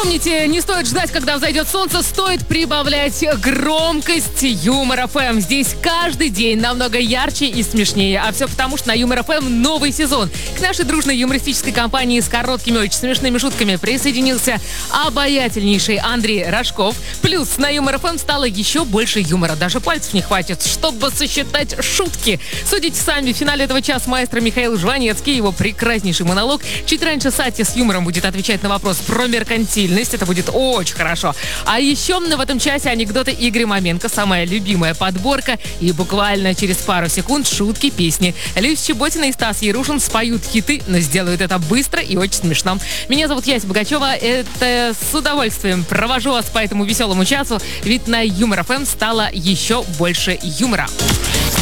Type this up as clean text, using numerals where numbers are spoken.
Помните, не стоит ждать, когда взойдет солнце, стоит прибавлять громкость Юмор ФМ. Здесь каждый день намного ярче и смешнее. А все потому, что на Юмор ФМ новый сезон. К нашей дружной юмористической компании с короткими, очень смешными шутками присоединился обаятельнейший Андрей Рожков. Плюс на Юмор ФМ стало еще больше юмора. Даже пальцев не хватит, чтобы сосчитать шутки. Судите сами, в финале этого часа маэстро Михаил Жванецкий, его прекраснейший монолог. Чуть раньше Сати с юмором будет отвечать на вопрос про меркантильность. Это будет очень хорошо. А еще в этом часе анекдоты Игоря Маменко, самая любимая подборка. И буквально через пару секунд шутки, песни. Люся Чеботина и Стас Ярушин споют хиты, но сделают это быстро и очень смешно. Меня зовут Яся Богачева. Это с удовольствием провожу вас по этому веселому часу, ведь на Юмор ФМ стало еще больше юмора.